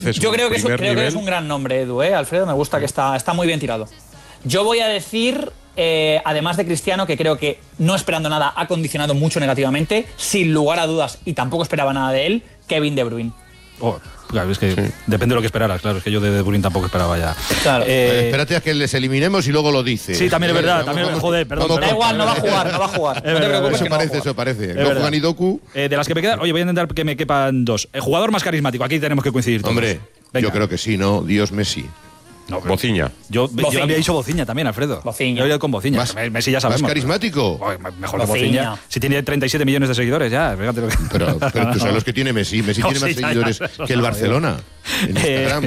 Yo creo que es un gran nombre, Edu, Alfredo, me gusta que está muy bien tirado. Yo voy a decir, además de Cristiano, que creo que no esperando nada ha condicionado mucho negativamente, sin lugar a dudas, y tampoco esperaba nada de él, Kevin De Bruyne. Claro, es que depende de lo que esperaras, claro, es que yo de Bruyne tampoco esperaba ya. Claro. Espérate a que les eliminemos y luego lo dice. Sí, también es verdad, perdón. Da igual, no va a jugar. No te preocupes, eso parece. No juega ni Doku. De las que me quedan, voy a intentar que me quepan dos. El jugador más carismático, aquí tenemos que coincidir todos. Hombre, venga. Yo creo que sí, ¿no? Dios Messi. No, Bociña. Yo había dicho Bociña también, Alfredo. Bociña. Yo había ido con Bociña. Messi ya sabemos. ¿Más carismático? Mejor que Bociña. Si tiene 37 millones de seguidores ya. Fíjate lo que... Pero tú sabes los que tiene Messi. Messi tiene más seguidores que el Barcelona en Instagram.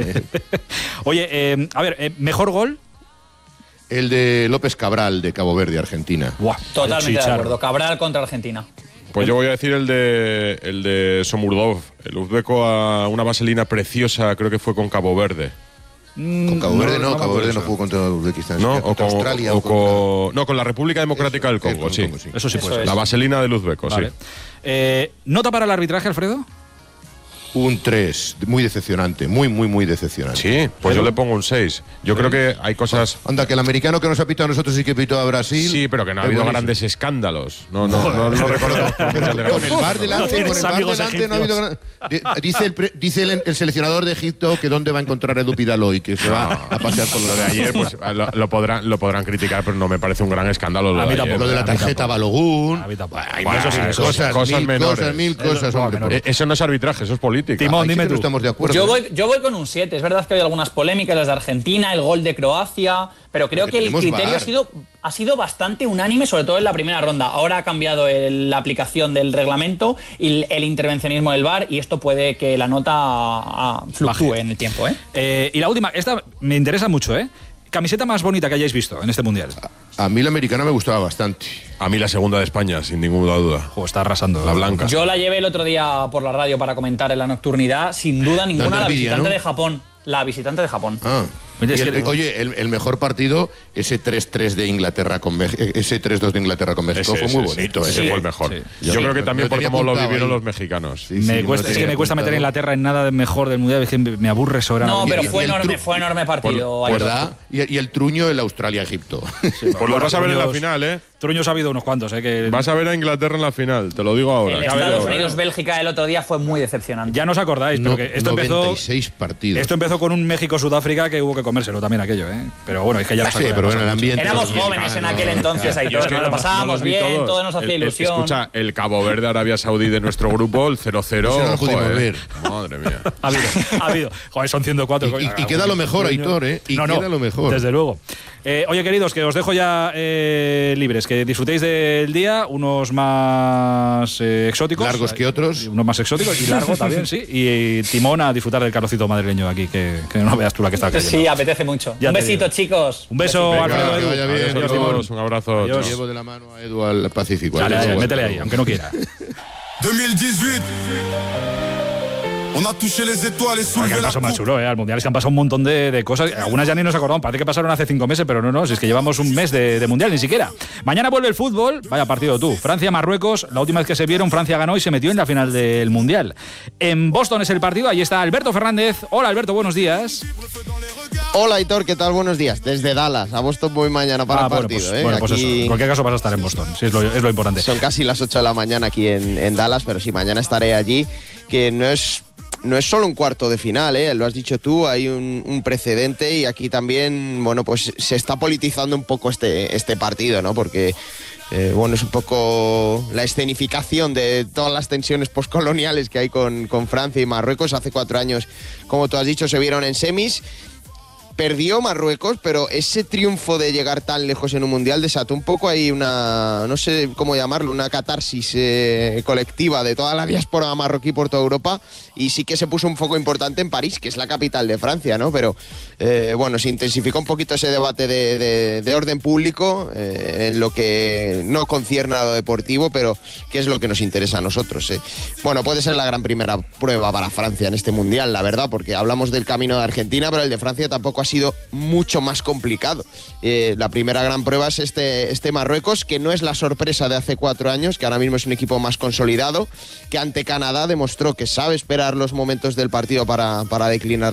Oye, a ver, ¿mejor gol? El de López Cabral, de Cabo Verde, Argentina. Totalmente de acuerdo. Cabral contra Argentina. Pues yo voy a decir el de Somurdov, el uzbeco, a una vaselina preciosa, creo que fue con Cabo Verde. Con Cabo Verde Cabo Verde no jugó contra Uzbekistán. No, o con Australia. Con la República Democrática del Congo, sí. Eso sí puede ser. La vaselina del uzbeco, vale. Sí. ¿Nota para el arbitraje, Alfredo? Un 3, muy decepcionante, muy decepcionante. Sí, pues yo le pongo un 6. Yo creo que hay cosas... Anda, que el americano que nos ha pitado a nosotros sí que pitó a Brasil. Sí, pero que no ha habido grandes escándalos. No recuerdo. Con el VAR delante no ha habido... Dice el seleccionador de Egipto que dónde va a encontrar Edu Pidal y que se va a pasear por lo de ayer, pues lo podrán criticar, pero no me parece un gran escándalo lo de ayer. Lo de la tarjeta Balogun. Hay mil cosas, hombre. Eso no es arbitraje, eso es política. Timón, dime tú. Estamos de acuerdo. Yo voy con un 7. Es verdad que hay algunas polémicas, las de Argentina, el gol de Croacia, pero creo que el criterio ha sido bastante unánime, sobre todo en la primera ronda. Ahora ha cambiado la aplicación del reglamento y el intervencionismo del VAR, y esto puede que la nota fluctúe en el tiempo. Y la última, esta me interesa mucho, ¿Camiseta más bonita que hayáis visto en este Mundial? A mí la americana me gustaba bastante. A mí la segunda de España, sin ninguna duda. Está arrasando. La blanca. Yo la llevé el otro día por la radio para comentar en la nocturnidad. Sin duda ninguna, la visitante de Japón. La visitante de Japón. Oye, el mejor partido, ese 3-3 de Inglaterra con México, ese 3-2 de Inglaterra con México fue muy bonito. Ese fue el mejor. Sí. Yo creo que también por cómo lo vivieron los mexicanos. Me cuesta meter a Inglaterra en nada mejor del Mundial, es que me aburre sobra. No, pero fue enorme partido. ¿Verdad? Y el truño, el Australia-Egipto. Pues lo vas a ver en la final, Truños ha habido unos cuantos, Vas a ver a Inglaterra en la final, te lo digo ahora. El Estados Unidos-Bélgica el otro día fue muy decepcionante. Ya no os acordáis, pero que esto 96 partidos. Esto empezó con un México-Sudáfrica que hubo que comérselo también aquello, Pero bueno, es que ya lo pero bueno, el ambiente. Éramos jóvenes en aquel entonces, ahí todos nos pasábamos bien, todo nos hacía ilusión. Escucha, el Cabo Verde, Arabia Saudí de nuestro grupo, el 0-0. Joder, madre mía. Ha habido. Joder, son 104. Y queda lo mejor, Aitor, queda lo mejor. Desde luego. Oye, queridos, que os dejo ya libres, que disfrutéis del día, unos más exóticos. Largos que otros. Unos más exóticos y largo también, sí. Y Timón a disfrutar del calorcito madrileño aquí, que no veas tú la que está cayendo. Sí, apetece mucho. Un besito, chicos. Un beso, Alfredo. Que vaya bien. Adiós, Timón. Un abrazo. Yo llevo de la mano a Edu al Pacífico. Dale, métele ahí, aunque no quiera. 2018. Que han pasado más chulo, Al Mundial es que han pasado un montón de cosas. Algunas ya ni nos acordamos. Parece que pasaron hace 5 meses, pero no. Si es que llevamos un mes de Mundial, ni siquiera. Mañana vuelve el fútbol. Vaya partido tú. Francia-Marruecos. La última vez que se vieron, Francia ganó y se metió en la final del Mundial. En Boston es el partido. Ahí está Alberto Fernández. Hola, Alberto, buenos días. Hola, Aitor, ¿qué tal? Buenos días. Desde Dallas. A Boston voy mañana para el partido. Pues eso. En cualquier caso vas a estar en Boston. Sí, es lo importante. Son casi las 8 de la mañana aquí en Dallas, pero sí, mañana estaré allí, que no es solo un cuarto de final, lo has dicho tú, hay un precedente y aquí también, pues se está politizando un poco este partido, ¿no? Porque, es un poco la escenificación de todas las tensiones postcoloniales que hay con Francia y Marruecos. Hace 4 años, como tú has dicho, se vieron en semis. Perdió Marruecos, pero ese triunfo de llegar tan lejos en un mundial desató un poco ahí no sé cómo llamarlo, una catarsis colectiva de toda la diáspora marroquí por toda Europa, y sí que se puso un foco importante en París, que es la capital de Francia, ¿no? Pero se intensificó un poquito ese debate de orden público en lo que no concierne a lo deportivo, pero que es lo que nos interesa a nosotros. Puede ser la gran primera prueba para Francia en este mundial, la verdad, porque hablamos del camino de Argentina, pero el de Francia tampoco ha ha sido mucho más complicado. La primera gran prueba es este Marruecos, que no es la sorpresa de hace 4 años, que ahora mismo es un equipo más consolidado, que ante Canadá demostró que sabe esperar los momentos del partido para declinar